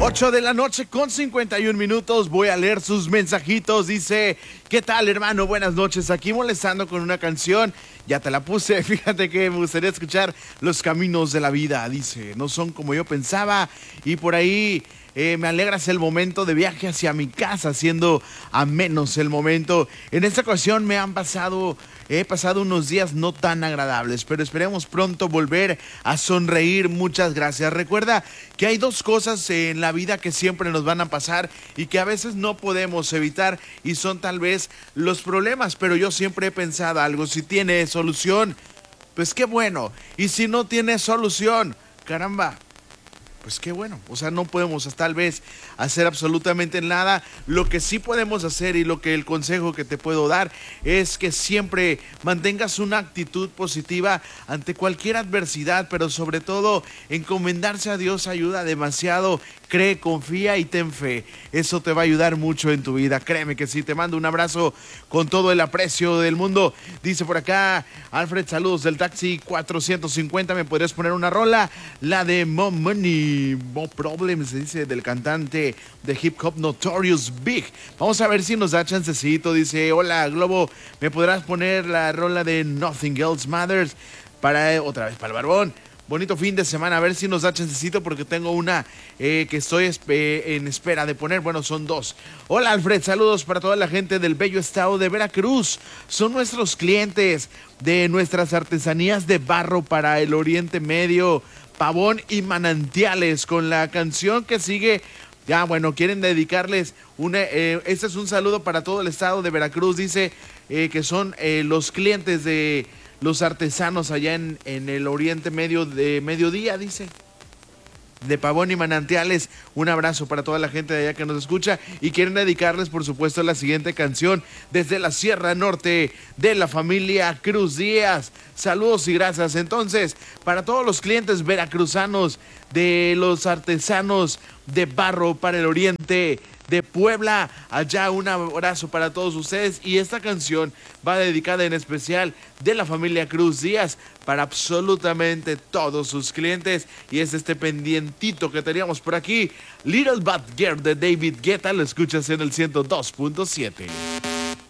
8 de la noche con 51 minutos. Voy a leer sus mensajitos. Dice, ¿qué tal, hermano? Buenas noches. Aquí molestando con una canción. Ya te la puse. Fíjate que me gustaría escuchar Los Caminos de la Vida. Dice, no son como yo pensaba. Y por ahí me alegras el momento de viaje hacia mi casa, haciendo amenos el momento. En esta ocasión he pasado unos días no tan agradables, pero esperemos pronto volver a sonreír. Muchas gracias. Recuerda que hay dos cosas en la vida que siempre nos van a pasar y que a veces no podemos evitar, y son tal vez los problemas, pero yo siempre he pensado algo: si tiene solución, pues qué bueno, y si no tiene solución, caramba, pues qué bueno. O sea, no podemos tal vez hacer absolutamente nada. Lo que sí podemos hacer, y lo que el consejo que te puedo dar, es que siempre mantengas una actitud positiva ante cualquier adversidad, pero sobre todo encomendarse a Dios ayuda demasiado. Cree, confía y ten fe. Eso te va a ayudar mucho en tu vida. Créeme que sí. Te mando un abrazo con todo el aprecio del mundo. Dice por acá Alfred, saludos del taxi 450. ¿Me podrías poner una rola? La de Mo Money, Mo Problems, dice, del cantante de hip hop Notorious Big. Vamos a ver si nos da chancecito. Dice, hola Globo, ¿me podrás poner la rola de Nothing Else Matters? Otra vez para el barbón. Bonito fin de semana, a ver si nos da chancecito, porque tengo una que estoy en espera de poner. Bueno, son dos. Hola Alfred, saludos para toda la gente del bello estado de Veracruz. Son nuestros clientes de nuestras artesanías de barro para el Oriente Medio, Pavón y Manantiales, con la canción que sigue. Ya, bueno, quieren dedicarles este es un saludo para todo el estado de Veracruz. Dice que son los clientes de los artesanos allá en el Oriente Medio de Mediodía, dice, de Pavón y Manantiales. Un abrazo para toda la gente de allá que nos escucha, y quieren dedicarles, por supuesto, la siguiente canción desde la Sierra Norte, de la familia Cruz Díaz. Saludos y gracias. Entonces, para todos los clientes veracruzanos de los artesanos de barro para el Oriente de Puebla, allá, un abrazo para todos ustedes. Y esta canción va dedicada en especial de la familia Cruz Díaz para absolutamente todos sus clientes, y es este pendientito que teníamos por aquí, Little Bad Girl de David Guetta. Lo escuchas en el 102.7.